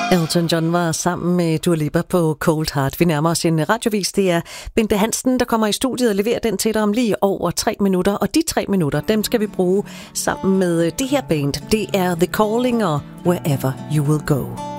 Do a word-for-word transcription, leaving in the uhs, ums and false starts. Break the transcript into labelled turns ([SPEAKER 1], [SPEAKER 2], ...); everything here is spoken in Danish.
[SPEAKER 1] Elton John var sammen med Dua Lipa på Cold Heart. Vi nærmer os en radiovis. Det er Bente Hansen, der kommer i studiet og leverer den til dig om lige over tre minutter. Og de tre minutter, dem skal vi bruge sammen med det her band. Det er The Calling og Wherever You Will Go.